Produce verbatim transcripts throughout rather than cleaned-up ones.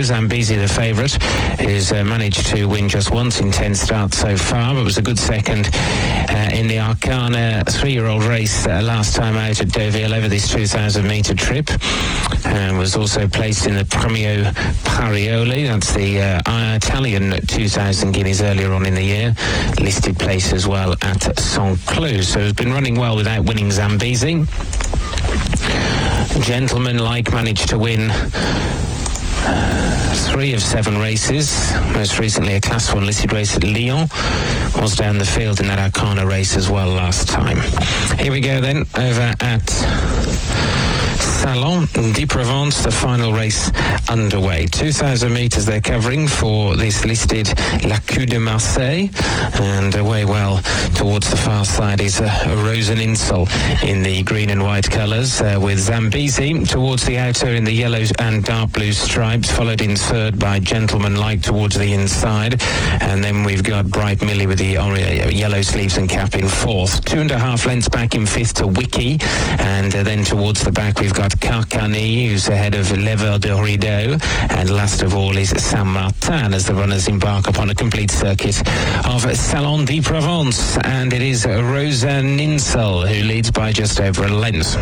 Zambezi, the favourite, has uh, managed to win just once in ten starts so far, but was a good second uh, in the Arcana three-year-old race uh, last time out at Deauville over this two thousand metre trip, and was also placed in the Premio Parioli, that's the uh, Italian two thousand guineas earlier on in the year, listed place as well at Saint-Cloud. So has been running well without winning Zambezi. Gentleman Like managed to win uh, three of seven races, most recently a Class one listed race at Lyon, was down the field in that Arcana race as well last time. Here we go then, over at Salon de Provence, the final race underway. two thousand metres they're covering for this listed La Queue de Marseille, and away well towards the far side is uh, Roseninsel in the green and white colours, uh, with Zambezi towards the outer in the yellow and dark blue stripes, followed in third by Gentleman Like towards the inside, and then we've got Bright Millie with the uh, yellow sleeves and cap in fourth. Two and a half lengths back in fifth to Wiki, and uh, then towards the back we've got Carcani, who's ahead of Lever de Rideau, and last of all is Saint-Martin as the runners embark upon a complete circuit of Salon de Provence, and it is Roseninsel who leads by just over a length.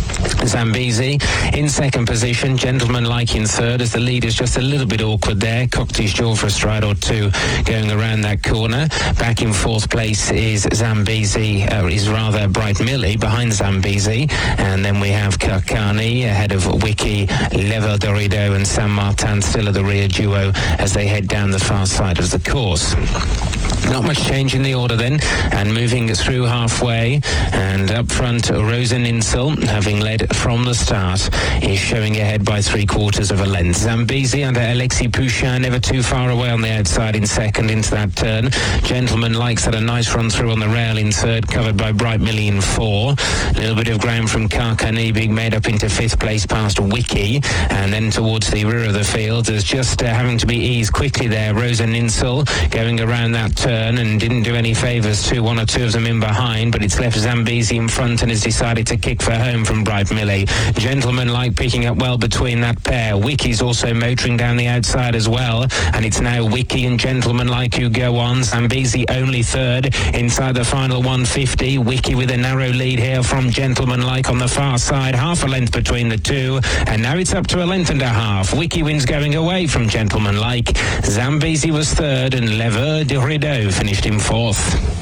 Zambezi in second position, Gentleman Like in third, as the lead is just a little bit awkward there, cocked his jaw for a stride or two going around that corner. Back in fourth place is Zambezi, uh, is rather Bright Millie behind Zambezi, and then we have Carcani ahead of Wiki, Lever de Rideau and Saint-Martin still at the rear duo as they head down the far side of the course. Not much change in the order then, and moving through halfway, and up front Roseninsel, having led from the start, is showing ahead by three quarters of a length. Zambezi under Alexis Pouchin, never too far away on the outside in second into that turn. Gentleman Likes had a nice run through on the rail in third, covered by Bright Millie in four. A little bit of ground from Carcani being made up into fifth place past Wiki, and then towards the rear of the field, there's just uh, having to be eased quickly there. Roseninsel going around that turn and didn't do any favours to one or two of them in behind, but it's left Zambezi in front and has decided to kick for home from Bright Millie. Gentleman Like picking up well between that pair. Wiki's also motoring down the outside as well, and it's now Wiki and Gentleman Like who go on. Zambezi only third inside the final one fifty. Wiki with a narrow lead here from Gentleman Like on the far side, half a length between the two, and now it's up to a length and a half. Wiki wins going away from Gentleman Like. Zambezi was third, and Lever de Rideau finished in fourth.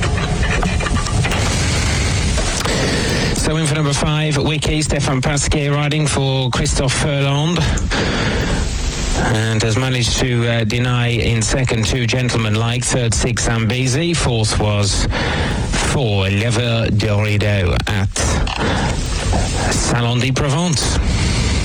So in for number five, Wiki, Stefan Pasquier riding for Christophe Furland, and has managed to uh, deny in second to Gentleman Like, third six Zambezi, fourth was four Lever de Rideau at Salon de Provence.